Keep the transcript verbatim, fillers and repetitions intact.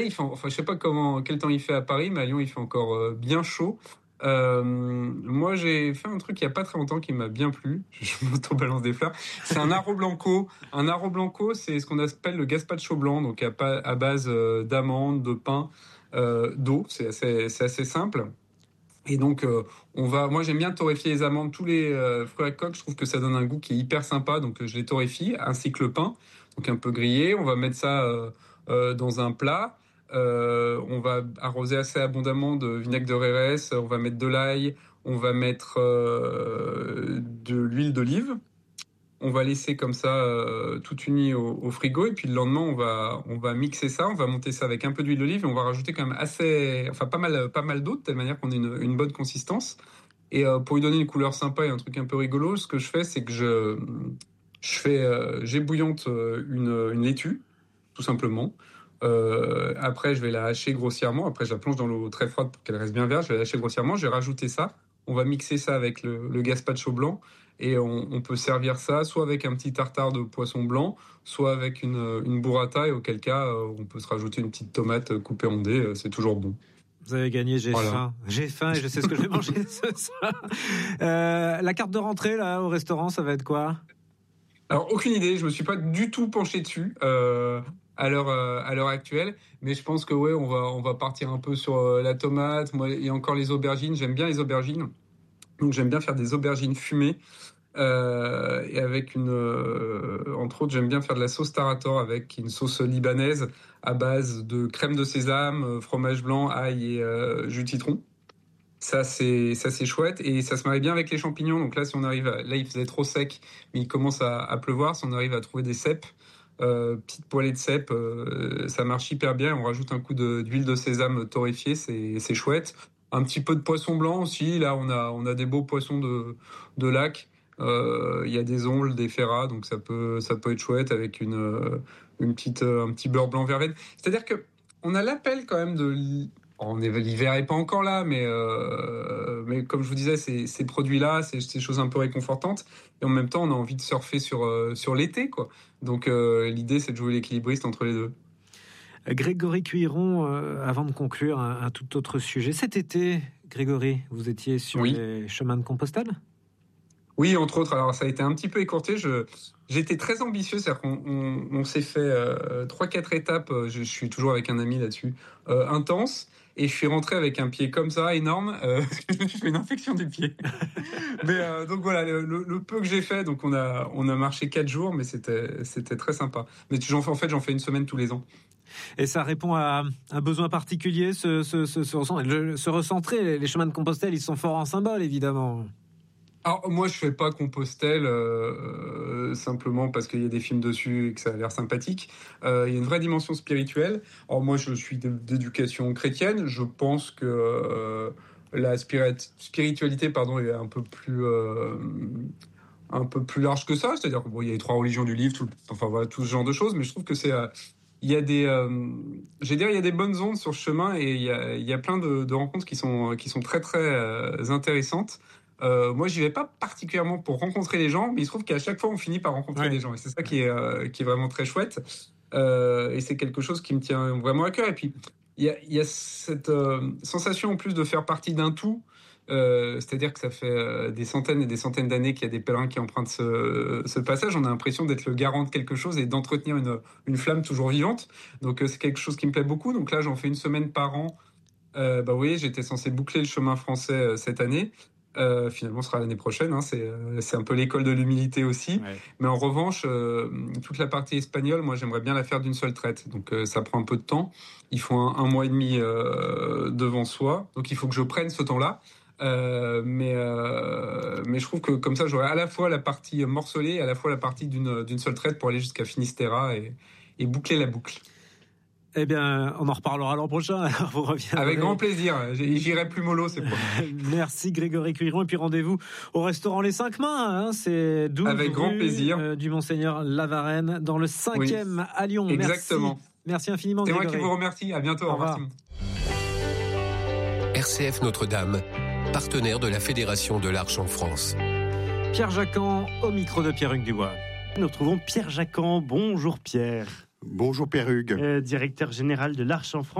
Il fait, enfin, je sais pas comment, quel temps il fait à Paris, mais à Lyon, il fait encore euh, bien chaud. Euh, moi, j'ai fait un truc il y a pas très longtemps qui m'a bien plu. Je m'auto-balance des fleurs. C'est un arro blanco. Un arro blanco, c'est ce qu'on appelle le gazpacho blanc, donc à, à base euh, d'amandes, de pain, euh, d'eau. C'est assez, c'est assez simple. Et donc, euh, on va. Moi, j'aime bien torréfier les amandes, tous les euh, fruits à coque. Je trouve que ça donne un goût qui est hyper sympa. Donc, euh, je les torréfie, ainsi que le pain, donc un peu grillé. On va mettre ça euh, euh, dans un plat. Euh, on va arroser assez abondamment de vinaigre de Rérès. On va mettre de l'ail. On va mettre euh, de l'huile d'olive. On va laisser comme ça euh, tout uni au, au frigo et puis le lendemain on va on va mixer ça, on va monter ça avec un peu d'huile d'olive et on va rajouter quand même assez, enfin pas mal pas mal d'eau de telle manière qu'on ait une, une bonne consistance. Et euh, pour lui donner une couleur sympa et un truc un peu rigolo, ce que je fais c'est que je je fais euh, j'ébouillante une une laitue tout simplement. Euh, après je vais la hacher grossièrement. Après je la plonge dans l'eau très froide pour qu'elle reste bien verte. Je vais la hacher grossièrement. Je vais rajouter ça. On va mixer ça avec le, le gazpacho blanc. Et on, on peut servir ça soit avec un petit tartare de poisson blanc, soit avec une, une burrata, et auquel cas, euh, on peut se rajouter une petite tomate coupée en dés, euh, c'est toujours bon. Vous avez gagné, j'ai voilà. faim. J'ai faim et je sais ce que je vais manger ce soir. Euh, la carte de rentrée, là, au restaurant, ça va être quoi ? Alors, aucune idée, je me suis pas du tout penché dessus. Euh... à l'heure euh, à l'heure actuelle, mais je pense que ouais, on va on va partir un peu sur euh, la tomate. Moi, il y a encore les aubergines, j'aime bien les aubergines. Donc j'aime bien faire des aubergines fumées. Euh, et avec une, euh, entre autres, j'aime bien faire de la sauce tarator avec une sauce libanaise à base de crème de sésame, fromage blanc, ail et euh, jus de citron. Ça c'est ça c'est chouette et ça se marie bien avec les champignons. Donc là, si on arrive, à, là il faisait trop sec, mais il commence à, à pleuvoir. Si on arrive à trouver des cèpes, euh, petites poêlées de cèpes, euh, ça marche hyper bien. On rajoute un coup de, d'huile de sésame torréfiée, c'est c'est chouette. Un petit peu de poisson blanc aussi. Là, on a on a des beaux poissons de de lac. Il euh, y a des ongles, des ferrats, donc ça peut ça peut être chouette avec une euh, une petite euh, un petit beurre blanc verveine. C'est-à-dire que on a l'appel quand même de on est l'hiver est pas encore là, mais euh, mais comme je vous disais, ces ces produits-là, c'est ces choses un peu réconfortantes et en même temps, on a envie de surfer sur euh, sur l'été, quoi. Donc euh, l'idée, c'est de jouer l'équilibriste entre les deux. Grégory Cuiron, euh, avant de conclure, un, un tout autre sujet. Cet été, Grégory, vous étiez sur oui. les chemins de Compostelle ? Oui, entre autres. Alors, ça a été un petit peu écourté. Je, j'étais très ambitieux. C'est-à-dire qu'on on, on s'est fait euh, trois, quatre étapes. Je, je suis toujours avec un ami là-dessus, euh, intense. Et je suis rentré avec un pied comme ça, énorme. Euh, je me suis fait une infection du pied. mais euh, donc voilà, le, le, le peu que j'ai fait. Donc on a, on a marché quatre jours, mais c'était, c'était très sympa. Mais j'en fais, en fait, j'en fais une semaine tous les ans. Et ça répond à un besoin particulier, ce, ce, ce, ce, se recentrer. Les chemins de Compostelle, ils sont forts en symbole, évidemment. Alors moi je fais pas Compostelle euh, simplement parce qu'il y a des films dessus et que ça a l'air sympathique. Euh, il y a une vraie dimension spirituelle. Alors moi je suis d'éducation chrétienne. Je pense que euh, la spiritualité pardon est un peu plus euh, un peu plus large que ça. C'est-à-dire qu'il bon, y a les trois religions du livre, tout, enfin voilà tout ce genre de choses. Mais je trouve que c'est euh, il y a des, euh, je vais dire, il y a des bonnes ondes sur ce chemin et il y a, il y a plein de, de rencontres qui sont qui sont très très euh, intéressantes. Euh, moi, j'y vais pas particulièrement pour rencontrer les gens, mais il se trouve qu'à chaque fois, on finit par rencontrer ouais. des gens. Et c'est ça qui est, euh, qui est vraiment très chouette. Euh, et c'est quelque chose qui me tient vraiment à cœur. Et puis, il y a, y a cette euh, sensation en plus de faire partie d'un tout. Euh, c'est-à-dire que ça fait euh, des centaines et des centaines d'années qu'il y a des pèlerins qui empruntent ce, ce passage. On a l'impression d'être le garant de quelque chose et d'entretenir une, une flamme toujours vivante. Donc, euh, c'est quelque chose qui me plaît beaucoup. Donc là, j'en fais une semaine par an. Euh, bah oui, j'étais censé boucler le chemin français euh, cette année. Euh, finalement, ce sera l'année prochaine. Hein, c'est, euh, c'est un peu l'école de l'humilité aussi. Ouais. Mais en revanche, euh, toute la partie espagnole, moi, j'aimerais bien la faire d'une seule traite. Donc, euh, ça prend un peu de temps. Il faut un, un mois et demi euh, devant soi. Donc, il faut que je prenne ce temps-là. Euh, mais euh, mais je trouve que comme ça, j'aurai à la fois la partie morcelée, et à la fois la partie d'une d'une seule traite pour aller jusqu'à Finistère et, et boucler la boucle. Eh bien, on en reparlera l'an prochain. Vous reviendrez. Avec grand plaisir. J'irai plus mollo, c'est pour. Merci Grégory Cuiron. Et puis rendez-vous au restaurant Les Cinq Mains. Hein. C'est douze Avec grand plaisir. Euh, du Monseigneur Lavarenne dans le cinquième oui. à Lyon. Exactement. Merci, Merci infiniment. C'est Grégory. moi qui vous remercie. À bientôt. Au revoir. R C F Notre-Dame, partenaire de la Fédération de l'Arche en France. Pierre Jacquan au micro de Pierre-Hugues Dubois. Nous retrouvons Pierre Jacquan. Bonjour Pierre. Bonjour Pierre Hugues. Euh, directeur général de l'Arche en France.